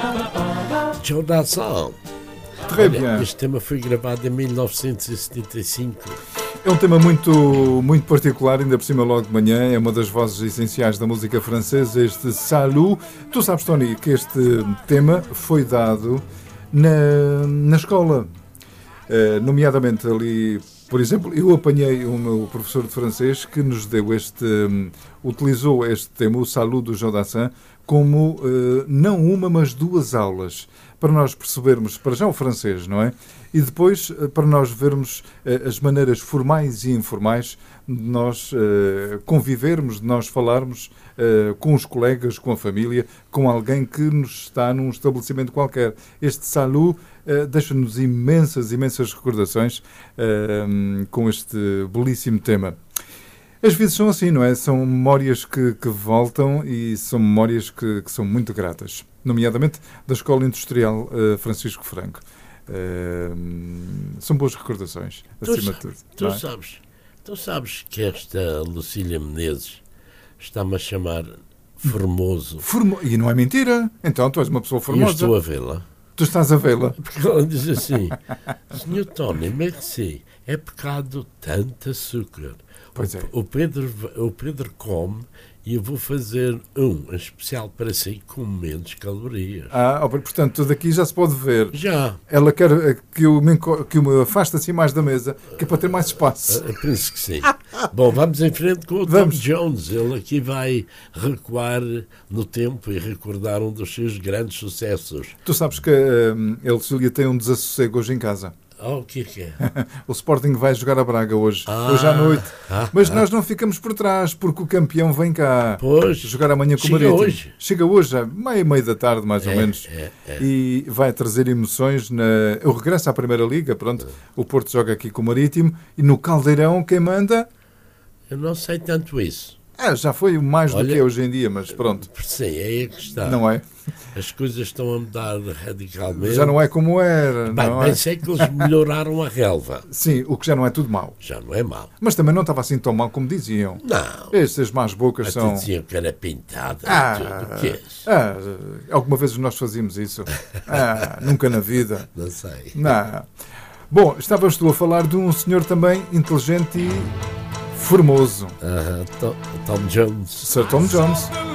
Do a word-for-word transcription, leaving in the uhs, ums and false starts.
Jodassin. Très bien. Este tema foi gravado em mil novecentos e setenta e cinco. É um tema muito, muito particular, ainda por cima logo de manhã. É uma das vozes essenciais da música francesa, este Salut. Tu sabes, Tony, que este tema foi dado na, na escola. Uh, nomeadamente ali, por exemplo, eu apanhei o meu professor de francês que nos deu este, um, utilizou este tema, o Salut do Jodassin, como uh, não uma, mas duas aulas, para nós percebermos, para já o francês, não é? E depois, uh, para nós vermos uh, as maneiras formais e informais de nós uh, convivermos, de nós falarmos uh, com os colegas, com a família, com alguém que nos está num estabelecimento qualquer. Este Salut uh, deixa-nos imensas, imensas recordações uh, com este belíssimo tema. As vezes são assim, não é? São memórias que, que voltam e são memórias que, que são muito gratas. Nomeadamente da Escola Industrial uh, Francisco Franco. Uh, são boas recordações, acima de tudo. Tu, é? sabes, tu sabes que esta Lucília Menezes está-me a chamar formoso. Formo... E não é mentira. Então tu és uma pessoa formosa. Eu estou a vê-la. Tu estás a vê-la. Porque ela diz assim: senhor Tony, merci, é pecado tanto açúcar. Pois é. O Pedro, o Pedro come e eu vou fazer um especial para si com menos calorias. Ah, portanto, tudo aqui já se pode ver. Já. Ela quer que eu me, que eu me afaste assim mais da mesa, que é para ter mais espaço. Eu penso que sim. Bom, vamos em frente com o vamos. Tom Jones. Ele aqui vai recuar no tempo e recordar um dos seus grandes sucessos. Tu sabes que um, a Lucília tem um desassossego hoje em casa. Oh, o que é que é? O Sporting vai jogar a Braga hoje, ah, hoje à noite. Ah, Mas ah. nós não ficamos por trás, porque o campeão vem cá pois, jogar amanhã com o Marítimo. Hoje. Chega hoje, meia e meia da tarde, mais é, ou menos. É, é. E vai trazer emoções. Na... Eu regresso à Primeira Liga, pronto. O Porto joga aqui com o Marítimo. E no Caldeirão, quem manda? Eu não sei tanto isso. Ah, já foi mais Olha, do que é hoje em dia, mas pronto. Sim, é aí que está. Não é? As coisas estão a mudar radicalmente. Já não é como era. Bem, não bem é? sei que eles melhoraram a relva. Sim, o que já não é tudo mau. Já não é mau. Mas também não estava assim tão mal como diziam. Não. Estas más bocas Até são... diziam que era pintada Ah, e tudo. O que é isso? Ah, alguma vez nós fazíamos isso? Ah, nunca na vida. Não sei. Não. Bom, estavas tu a falar de um senhor também inteligente e formoso. Uh-huh. Tom, Tom Jones. Sir Tom Jones.